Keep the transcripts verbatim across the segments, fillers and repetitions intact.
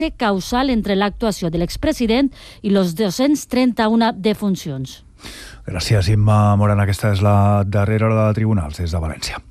causal entre l'actuació de l'expresident i els dos-cents trenta-un defuncions. Gràcies, Imma Morán. Aquesta és la darrera hora de tribunals des de València.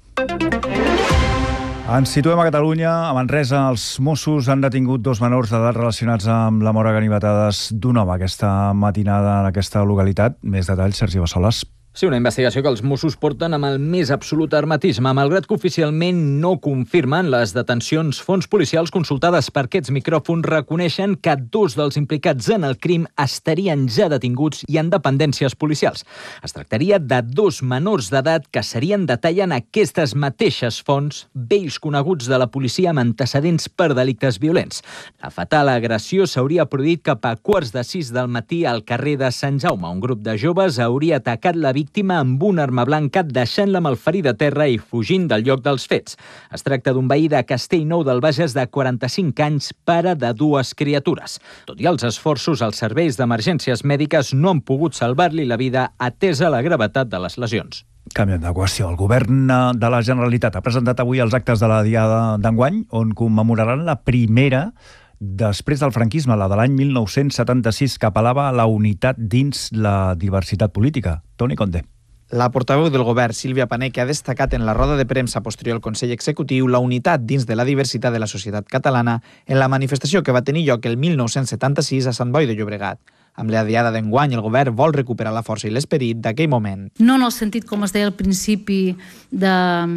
Ens situem a Catalunya. A Manresa, els Mossos han detingut dos menors d'edat relacionats amb la mort a ganivetades d'un home aquesta matinada en aquesta localitat. Més detalls, Sergi Bassoles. Sí, una investigació que els Mossos porten amb el més absolut hermetisme, malgrat que oficialment no confirmen les detencions. Fonts policials consultades per aquests micròfons reconeixen que dos dels implicats en el crim estarien ja detinguts i en dependències policials. Es tractaria de dos menors d'edat que serien, detallen aquestes mateixes fonts, vells coneguts de la policia amb antecedents per delictes violents. La fatal agressió s'hauria produït cap a quarts de sis del matí al carrer de Sant Jaume. Un grup de joves hauria atacat la víctima amb una arma blanca, deixant-la malferida a terra i fugint del lloc dels fets. Es tracta d'un veí de Castellnou del Bages de quaranta-cinc anys, pare de dues criatures. Tot i els esforços, els serveis d'emergències mèdiques no han pogut salvar-li la vida, atesa la gravetat de les lesions. Canviem de qüestió. El govern de la Generalitat ha presentat avui els actes de la Diada d'enguany, on commemoraran la primera després del franquisme, la de l'any mil nou-cents setanta-sis, que apel·lava a la unitat dins la diversitat política. Toni Condé. La portaveu del govern, Sílvia Paneque, ha destacat en la roda de premsa posterior al Consell Executiu la unitat dins de la diversitat de la societat catalana en la manifestació que va tenir lloc el mil nou-cents setanta-sis a Sant Boi de Llobregat. Amb la Diada d'enguany, el govern vol recuperar la força i l'esperit d'aquell moment. No en el sentit, com es deia al principi, de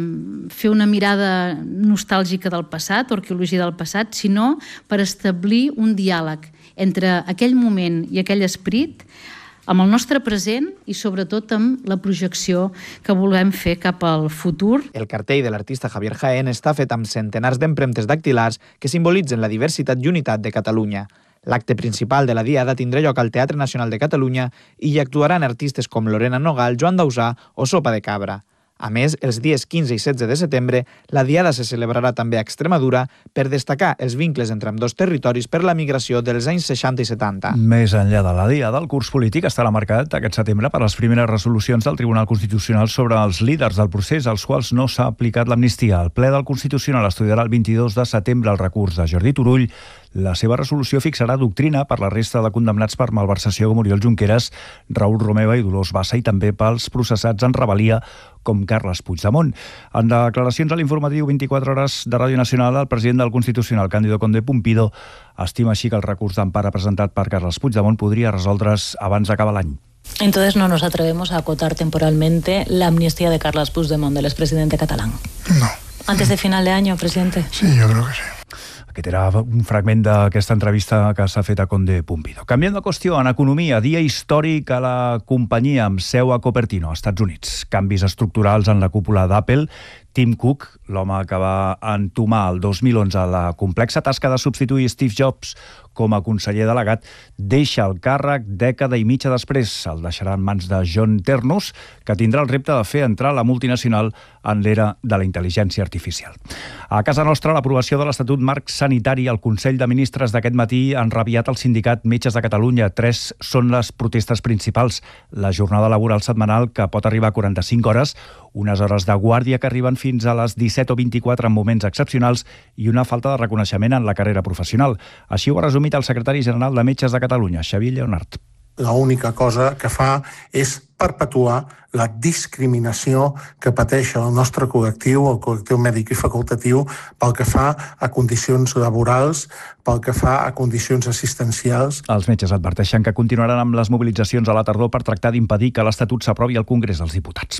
fer una mirada nostàlgica del passat, o arqueologia del passat, sinó per establir un diàleg entre aquell moment i aquell esperit, amb el nostre present i sobretot amb la projecció que volem fer cap al futur. El cartell de l'artista Javier Jaén està fet amb centenars d'empremtes dactilars que simbolitzen la diversitat i unitat de Catalunya. L'acte principal de la Diada tindrà lloc al Teatre Nacional de Catalunya i hi actuaran artistes com Lorena Nogal, Joan Dausà o Sopa de Cabra. A més, els dies quinze i setze de setembre, la Diada se celebrarà també a Extremadura per destacar els vincles entre ambdós territoris per la migració dels anys seixanta i setanta. Més enllà de la Diada, el curs polític estarà marcat aquest setembre per les primeres resolucions del Tribunal Constitucional sobre els líders del procés, als quals no s'ha aplicat l'amnistia. El ple del Constitucional estudiarà el vint-i-dos de setembre el recurs de Jordi Turull. La seva resolució fixarà doctrina per la resta de condemnats per malversació com Oriol Junqueras, Raül Romeva i Dolors Bassa, i també pels processats en rebel·lia com Carles Puigdemont. En declaracions a l'informatiu vint-i-quatre hores de Ràdio Nacional, el president del Constitucional, Cándido Condé Pumpido, estima així que el recurs d'empara presentat per Carles Puigdemont podria resoldre's abans d'acabar l'any. Entonces no nos atrevemos a acotar temporalmente la amnistía de Carles Puigdemont, del expresidente catalán. No. ¿Antes de final de año, presidente? Sí, yo creo que sí. Aquest era un fragment d'aquesta entrevista que s'ha fet a Condé Pumpido. Canviant de qüestió, en economia, dia històric a la companyia amb seu a Cupertino, als Estats Units. Canvis estructurals en la cúpula d'Apple. Tim Cook, l'home que va entomar el dos mil onze la complexa tasca de substituir Steve Jobs com a conseller delegat, deixa el càrrec dècada i mitja després. El deixarà en mans de John Ternus, que tindrà el repte de fer entrar la multinacional en l'era de la intel·ligència artificial. A casa nostra, l'aprovació de l'Estatut Marc Sanitari al Consell de Ministres d'aquest matí han enrabiat el sindicat Metges de Catalunya. Tres són les protestes principals. La jornada laboral setmanal, que pot arribar a quaranta-cinc hores, unes hores de guàrdia que arriben fins a les disset o vint-i-quatre en moments excepcionals i una falta de reconeixement en la carrera professional. Així ho ha resumit el secretari general de Metges de Catalunya, Xavier Lleonart. L'única cosa que fa és perpetuar la discriminació que pateix el nostre col·lectiu, el col·lectiu mèdic i facultatiu, pel que fa a condicions laborals, pel que fa a condicions assistencials. Els metges adverteixen que continuaran amb les mobilitzacions a la tardor per tractar d'impedir que l'Estatut s'aprovi al Congrés dels Diputats.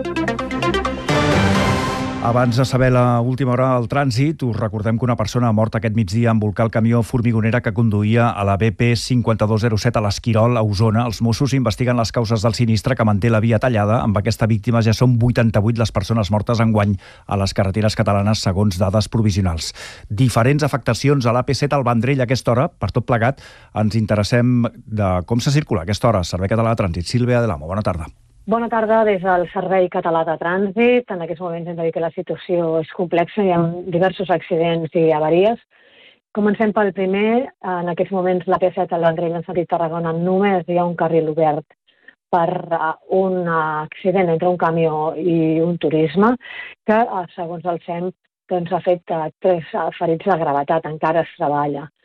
Abans de saber l'última hora del trànsit, us recordem que una persona ha mort aquest migdia en volcar el camió formigonera que conduïa a la B P cinquanta-dos zero set a l'Esquirol, a Osona. Els Mossos investiguen les causes del sinistre que manté la via tallada. Amb aquesta víctima ja són vuitanta-vuit les persones mortes enguany a les carreteres catalanes, segons dades provisionals. Diferents afectacions a l'A P set al Vendrell a aquesta hora. Per tot plegat, ens interessem de com se circula a aquesta hora. Servei Català de Trànsit. Sílvia Adelamo, bona tarda. Bona tarda des del Servei Català de Trànsit. En aquests moments hem de dir que la situació és complexa, hi ha diversos accidents i avaries. Comencem pel primer. En aquests moments la P set al Vendrell en sentit Tarragona només hi ha un carril obert per un accident entre un camió i un turisme que, segons el S E M, doncs, ha fet tres ferits de gravetat, encara es treballa.